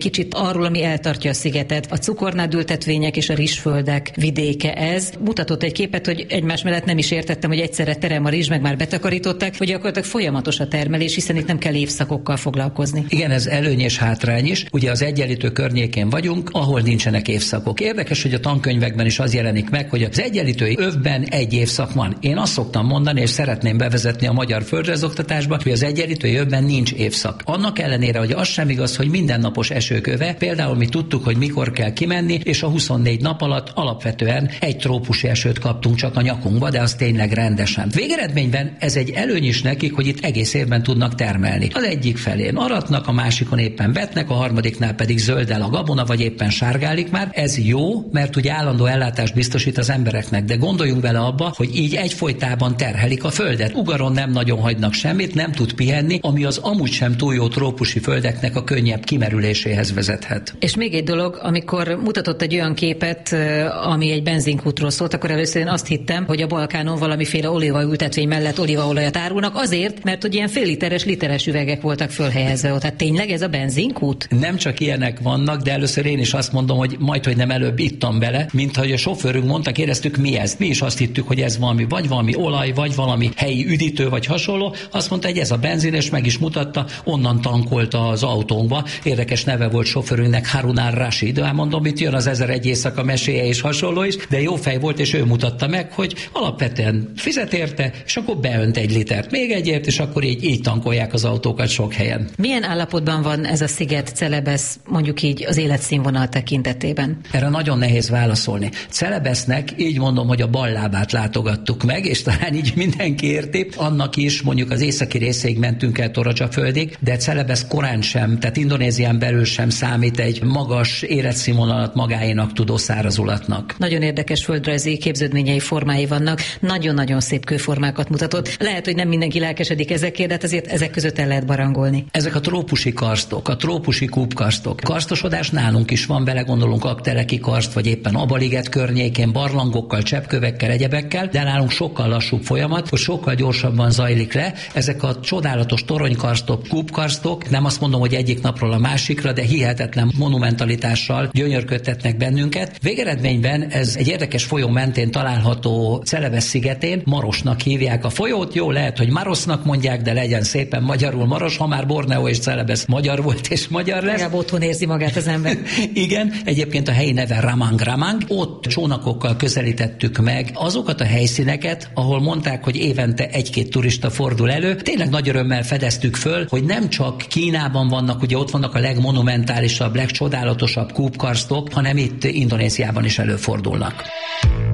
Kicsit arról, ami eltartja a szigetet. A cukornádültetvények és a rizsföldek vidéke ez. Mutatott egy képet, hogy egymás mellett nem is értettem, hogy egyszerre terem a rizs, meg már betakarították, hogy gyakorlatilag folyamatos a termelés, hiszen itt nem kell évszakokkal foglalkozni. Igen, ez előny és hátrány is. Ugye az Egyenlítő környékén vagyunk, ahol nincsenek évszakok. Érdekes, hogy a tankönyvekben is az jelenik meg, hogy az Egyenlítői övben egy évszak van. Én azt szoktam mondani, és szeretném bevezetni a magyar földrajzoktatásba, hogy az Egyenlítői övben nincs évszak. Annak ellenére, hogy az sem igaz, hogy mindennapos esőköve, például mi tudtuk, hogy mikor kell kimenni, és a 24 nap alatt alapvetően egy trópusi esőt kaptunk csak a nyakunkba, de az tényleg rendesen. Végeredményben ez egy előny is nekik, hogy itt egész évben tudnak termelni. Az egyik felén aratnak, a másikon éppen vetnek, a harmadiknál pedig zöldel a gabona, vagy éppen sárgálik már. Ez jó, mert ugye állandó ellátást biztosít az embereknek, de gondoljunk bele abba, hogy így egyfolytában terhelik a földet. Ugaron nem nagyon hagynak semmit, nem tud pihenni, ami az amúgy sem túl jó trópusi földeknek a könnyebb kimerüléséhez vezethet. És még egy dolog, amikor mutatott egy olyan képet, ami egy benzinkútról szólt, akkor először én azt hittem, hogy a Balkánon valamiféle olívaültetvény mellett olívaolajat árulnak, azért, mert hogy ilyen fél literes üvegek voltak fölhelyezve. Tehát tényleg ez a benzinkút? Nem csak ilyenek vannak, de először én is azt mondom, hogy majdhogy nem előbb ittam bele, mint hogy a sofőrünk mondta, kérdeztük, mi ez. Mi is azt hittük, hogy ez valami olaj, vagy valami helyi üdítő, vagy hasonló. Azt mondta, hogy ez a benzin, és meg is mutatta, onnan tankolta az autónkba. Érdekes neve volt sofőrünknek, Harun al-Rashid. Mondom, itt jön az 1001 éjszaka meséje és hasonló is, de jó fej volt, és ő mutatta meg, hogy alapvetően fizet érte, és akkor beönt egy litert, még egyért, és akkor így tankolják az autókat sok helyen. Milyen állapotban van ez a sziget, Celebesz, mondjuk így az életszínvonal tekintetében? Erre nagyon nehéz válaszolni. Celebesznek így mondom, hogy a bal lábát látogattuk meg, és talán így mindenki érti. Annak is mondjuk az északi részéig mentünk el Toradzsaföldig, de Celebesz korán sem, tehát Indonézián belül sem számít egy magas életszínvonalat magáénak tudó szárazulatnak. Nagyon érdekes földrajzi képződményei, formái vannak, nagyon-nagyon szép kőformákat mutatott. Lehet, hogy nem mindenki lelkesedik ezekért, de azért ezek között el lehet barangolni. Ezek a trópusi karstok, a trópusi kúpkarstok. Karstosodás nálunk is van, belegondolunk Akteleki karszt, vagy éppen Abaliget környékén, barlangokkal, cseppkövekkel, egyebekkel, de nálunk sokkal lassúbb folyamat, hogy sokkal gyorsabban zajlik le. Ezek a csodálatos toronykarstok, kúpkarstok, nem azt mondom, hogy egyik napról a másikra, de hihetetlen monumentalitással gyönyörködtetnek bennünket. Végeredményben ez egy érdekes folyó mentén található Celebesz szigetén, Marosnak hívják a folyót, jó, lehet, hogy Marosznak mondják, de legyen szépen magyarul Maros, ha már Borneo és Celebesz magyar volt és magyar lesz. Legalább otthon érzi magát az ember. Igen, egyébként a helyi neve Ramang. Ott csónakokkal közelítettük meg azokat a helyszíneket, ahol mondták, hogy évente egy-két turista fordul elő. Tényleg nagy örömmel fedeztük föl, hogy nem csak Kínában vannak, ugye ott vannak a legmonumentálisabb, legcsodálatosabb kúpkarstok, hanem itt Indonéziában is előfordulnak.